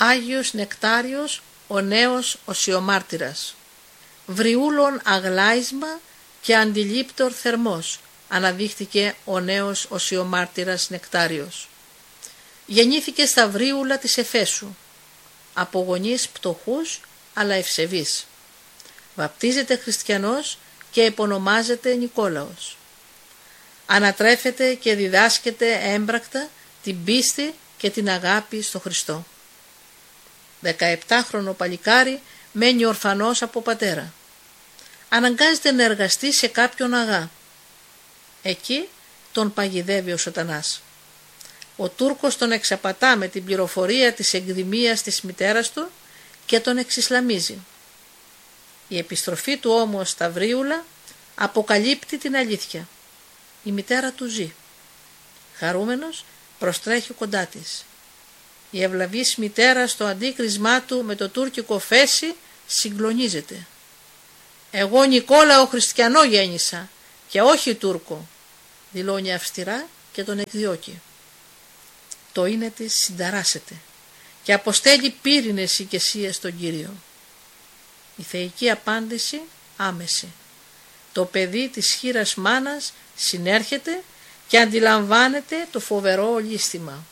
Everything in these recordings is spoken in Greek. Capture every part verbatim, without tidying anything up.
Άγιος Νεκτάριος, ο νέος οσιομάρτυρας. Βριούλων αγλάισμα και αντιλήπτορ θερμός, αναδείχθηκε ο νέος οσιομάρτυρας Νεκτάριος. Γεννήθηκε στα Βρίουλα της Εφέσου, από γονείς πτωχούς αλλά ευσεβείς. Βαπτίζεται χριστιανός και επωνομάζεται Νικόλαος. Ανατρέφεται και διδάσκεται έμπρακτα την πίστη και την αγάπη στο Χριστό. δεκαεπτάχρονο παλικάρι μένει ορφανός από πατέρα. Αναγκάζεται να εργαστεί σε κάποιον αγά. Εκεί τον παγιδεύει ο σατανάς. Ο Τούρκος τον εξαπατά με την πληροφορία της εκδημίας της μητέρας του και τον εξισλαμίζει. Η επιστροφή του όμως στα Βρίουλα αποκαλύπτει την αλήθεια. Η μητέρα του ζει. Χαρούμενος προστρέχει κοντά της. Η ευλαβής μητέρα στο αντίκρισμά του με το τουρκικό φέση συγκλονίζεται. «Εγώ Νικόλαο χριστιανό γέννησα και όχι Τούρκο», δηλώνει αυστηρά και τον εκδιώκει. Το είναι της συνταράσσεται και αποστέλει πύρινες οικεσίες στον Κύριο. Η θεϊκή απάντηση άμεση. Το παιδί της χήρας μάνας συνέρχεται και αντιλαμβάνεται το φοβερό ολίσθημα.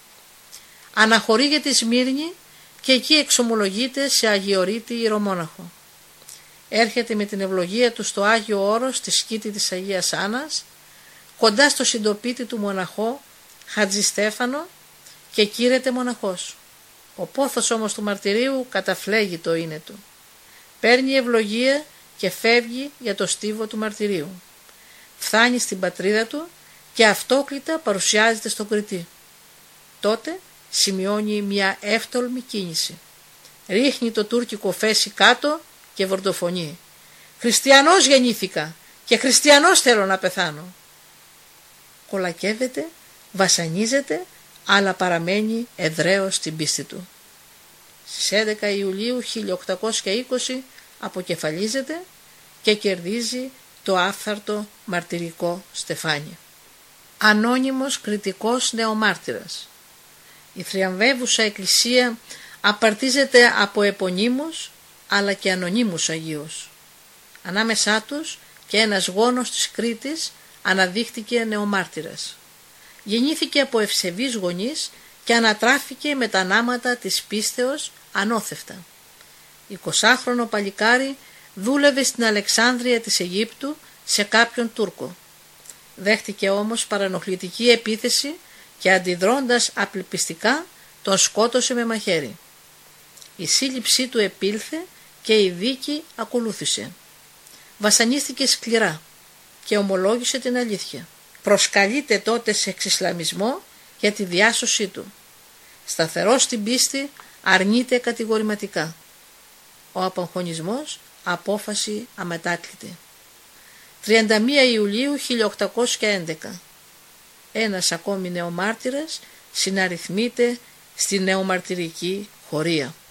Αναχωρεί τη Σμύρνη και εκεί εξομολογείται σε αγιορείτη ιερομόναχο. Έρχεται με την ευλογία του στο Άγιο Όρος στη σκήτη της Αγίας Άννας, κοντά στο συντοπίτη του μοναχό Χατζη Στέφανο, και κήρεται μοναχός. Ο πόθος όμως του μαρτυρίου καταφλέγει το είναι του. Παίρνει ευλογία και φεύγει για το στίβο του μαρτυρίου. Φθάνει στην πατρίδα του και αυτόκλητα παρουσιάζεται στον Κρητή. Τότε σημειώνει μια εύτολμη κίνηση. Ρίχνει το τουρκικό φέση κάτω και βορτοφωνεί. «Χριστιανός γεννήθηκα και χριστιανός θέλω να πεθάνω». Κολακεύεται, βασανίζεται, αλλά παραμένει εδραίος στην πίστη του. Στις έντεκα Ιουλίου χίλια οκτακόσια είκοσι αποκεφαλίζεται και κερδίζει το άφθαρτο μαρτυρικό στεφάνι. Ανώνυμος κριτικός νεομάρτυρας. Η θριαμβεύουσα εκκλησία απαρτίζεται από επωνύμους αλλά και ανωνύμους Αγίους. Ανάμεσά τους και ένας γόνος της Κρήτης αναδείχθηκε νεομάρτυρας. Γεννήθηκε από ευσεβείς γονείς και ανατράφηκε με τα νάματα της πίστεως ανώθευτα. εικοσάχρονο παλικάρι δούλευε στην Αλεξάνδρεια της Αιγύπτου σε κάποιον Τούρκο. Δέχτηκε όμως παρανοχλητική επίθεση και αντιδρώντας απελπιστικά τον σκότωσε με μαχαίρι. Η σύλληψή του επήλθε και η δίκη ακολούθησε. Βασανίστηκε σκληρά και ομολόγησε την αλήθεια. Προσκαλείται τότε σε εξισλαμισμό για τη διάσωσή του. Σταθερός στην πίστη αρνείται κατηγορηματικά. Ο απαγχωνισμός απόφαση αμετάκλητη. τριάντα μία Ιουλίου χίλια οκτακόσια έντεκα. Ένας ακόμη νεομάρτυρας συναριθμείται στη νεομαρτυρική χωρία.